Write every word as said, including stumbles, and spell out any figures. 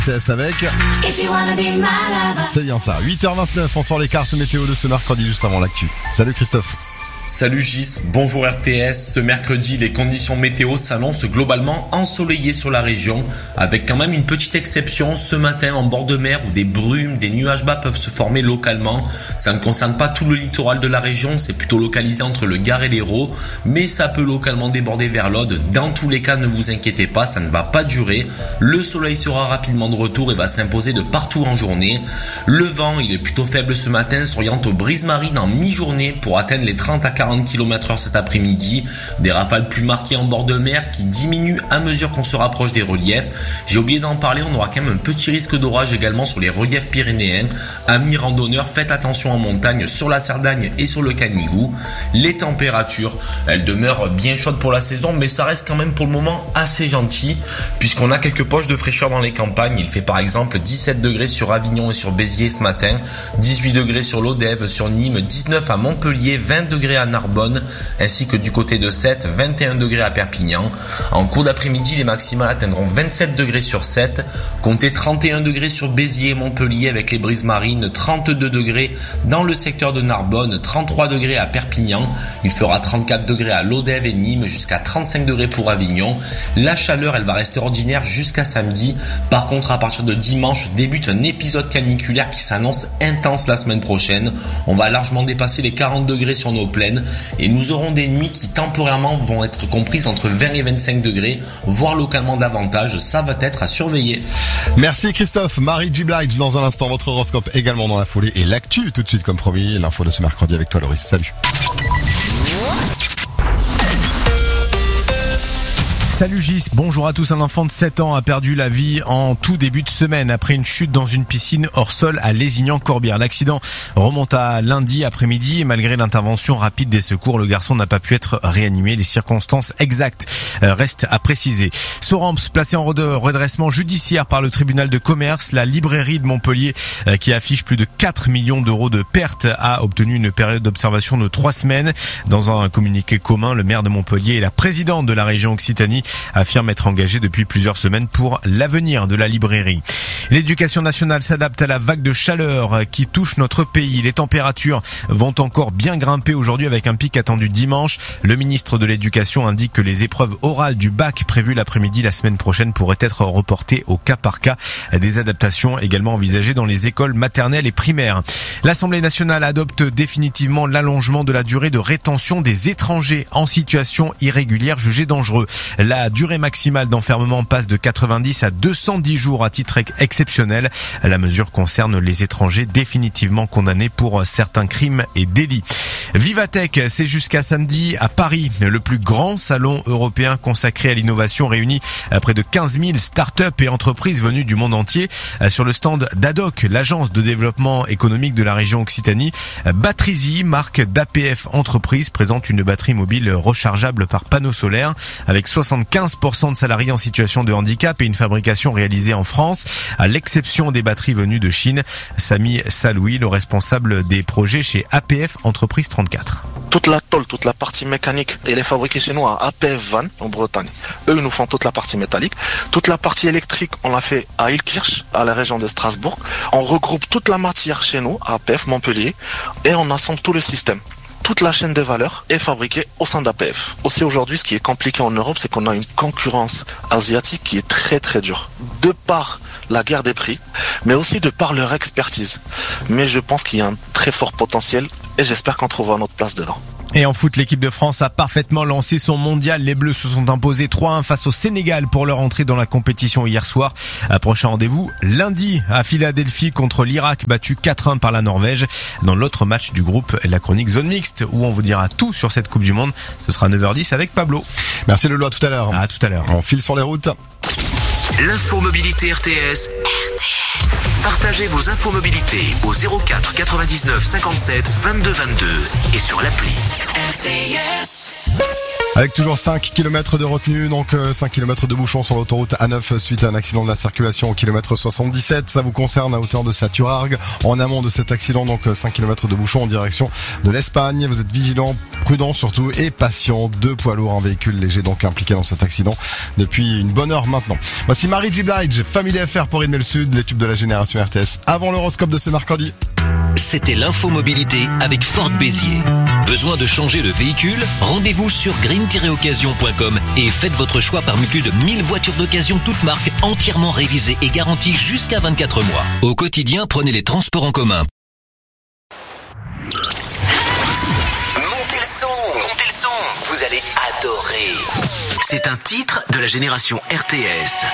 Avec, c'est bien ça, huit heures vingt-neuf, on sort les cartes météo de ce mercredi juste avant l'actu. Salut Christophe. Salut Gis, bonjour R T S. Ce mercredi, les conditions météo s'annoncent globalement ensoleillées sur la région, avec quand même une petite exception ce matin en bord de mer où des brumes, des nuages bas peuvent se former localement. Ça ne concerne pas tout le littoral de la région, c'est plutôt localisé entre le Gard et l'Hérault, mais ça peut localement déborder vers l'Aude. Dans tous les cas, ne vous inquiétez pas, ça ne va pas durer. Le soleil sera rapidement de retour et va s'imposer de partout en journée. Le vent, il est plutôt faible ce matin, s'oriente aux brises marines en mi-journée pour atteindre les trente à quarante kilomètres heure cet après-midi. Des rafales plus marquées en bord de mer qui diminuent à mesure qu'on se rapproche des reliefs. J'ai oublié d'en parler, on aura quand même un petit risque d'orage également sur les reliefs pyrénéens. Amis randonneurs, faites attention en montagne sur la Cerdagne et sur le Canigou. Les températures, elles demeurent bien chaudes pour la saison, mais ça reste quand même pour le moment assez gentil, puisqu'on a quelques poches de fraîcheur dans les campagnes. Il fait par exemple dix-sept degrés sur Avignon et sur Béziers ce matin, dix-huit degrés sur l'Odève, sur Nîmes, dix-neuf à Montpellier, vingt degrés à Narbonne, ainsi que du côté de Sète, vingt et un degrés à Perpignan. En cours d'après-midi, les maximales atteindront vingt-sept degrés sur Sète, comptez trente et un degrés sur Béziers et Montpellier avec les brises marines, trente-deux degrés dans le secteur de Narbonne, trente-trois degrés à Perpignan, il fera trente-quatre degrés à l'Odève et Nîmes, jusqu'à trente-cinq degrés pour Avignon. La chaleur, elle va rester ordinaire jusqu'à samedi. Par contre, à partir de dimanche, débute un épisode caniculaire qui s'annonce intense la semaine prochaine. On va largement dépasser les quarante degrés sur nos plaines et nous aurons des nuits qui temporairement vont être comprises entre vingt et vingt-cinq degrés, voire localement davantage. Ça va être à surveiller. Merci Christophe. Marie G. Blige dans un instant, votre horoscope également dans la foulée et l'actu tout de suite comme promis, l'info de ce mercredi avec toi Loris. Salut. Salut Gis, bonjour à tous. Un enfant de sept ans a perdu la vie en tout début de semaine après une chute dans une piscine hors sol à Lézignan-Corbière. L'accident remonte à lundi après-midi et malgré l'intervention rapide des secours, le garçon n'a pas pu être réanimé. Les circonstances exactes restent à préciser. Soramps, placé en redressement judiciaire par le tribunal de commerce, la librairie de Montpellier qui affiche plus de quatre millions d'euros de pertes a obtenu une période d'observation de trois semaines. Dans un communiqué commun, le maire de Montpellier et la présidente de la région Occitanie affirme être engagé depuis plusieurs semaines pour l'avenir de la librairie. L'éducation nationale s'adapte à la vague de chaleur qui touche notre pays. Les températures vont encore bien grimper aujourd'hui avec un pic attendu dimanche. Le ministre de l'Éducation indique que les épreuves orales du bac prévues l'après-midi la semaine prochaine pourraient être reportées au cas par cas. Des adaptations également envisagées dans les écoles maternelles et primaires. L'Assemblée nationale adopte définitivement l'allongement de la durée de rétention des étrangers en situation irrégulière jugés dangereux. La durée maximale d'enfermement passe de quatre-vingt-dix à deux cent dix jours à titre exceptionnel. La mesure concerne les étrangers définitivement condamnés pour certains crimes et délits. Vivatech, c'est jusqu'à samedi à Paris. Le plus grand salon européen consacré à l'innovation réunit près de quinze mille startups et entreprises venues du monde entier. Sur le stand d'Adoc, l'agence de développement économique de la région Occitanie, Batrizy, marque d'A P F Entreprises, présente une batterie mobile rechargeable par panneau solaire avec soixante-quinze pour cent de salariés en situation de handicap et une fabrication réalisée en France, à l'exception des batteries venues de Chine. Samy Saloui, le responsable des projets chez A P F Entreprises trente-quatre. Toute la tôle, toute la partie mécanique, elle est fabriquée chez nous à A P F Van en Bretagne. Eux, ils nous font toute la partie métallique. Toute la partie électrique, on l'a fait à Ilkirch, à la région de Strasbourg. On regroupe toute la matière chez nous, à A P F Montpellier, et on assemble tout le système. Toute la chaîne de valeur est fabriquée au sein d'A P F. Aussi aujourd'hui, ce qui est compliqué en Europe, c'est qu'on a une concurrence asiatique qui est très très dure. De par la guerre des prix, mais aussi de par leur expertise. Mais je pense qu'il y a un très fort potentiel et j'espère qu'on trouvera notre place dedans. Et en foot, l'équipe de France a parfaitement lancé son mondial. Les Bleus se sont imposés trois un face au Sénégal pour leur entrée dans la compétition hier soir. Un prochain rendez-vous lundi à Philadelphie contre l'Irak, battu quatre un par la Norvège. Dans l'autre match du groupe, la chronique Zone Mixte, où on vous dira tout sur cette Coupe du Monde. Ce sera neuf heures dix avec Pablo. Merci Lolo, à tout à l'heure. À tout à l'heure. On file sur les routes. L'info mobilité R T S. R T S. Partagez vos infos mobilité au zéro quatre quatre-vingt-dix-neuf cinquante-sept vingt-deux vingt-deux et sur l'appli. R T S. Avec toujours cinq kilomètres de retenue, donc cinq kilomètres de bouchons sur l'autoroute A neuf suite à un accident de la circulation au kilomètre soixante-dix-sept. Ça vous concerne à hauteur de Saturargues. En amont de cet accident, donc cinq kilomètres de bouchons en direction de l'Espagne. Vous êtes vigilants, prudents surtout et patients. Deux poids lourds, un véhicule léger donc impliqué dans cet accident depuis une bonne heure maintenant. Voici Mary J. Blige, Family Affair pour Rythme le Sud, les tubes de la génération R T S. Avant l'horoscope de ce mercredi. C'était l'info mobilité avec Ford Béziers. Besoin de changer de véhicule? Rendez-vous sur green tiret occasion point com et faites votre choix parmi plus de mille voitures d'occasion toutes marques entièrement révisées et garanties jusqu'à vingt-quatre mois. Au quotidien, prenez les transports en commun. Montez le son, montez le son, vous allez adorer. C'est un titre de la génération R T S.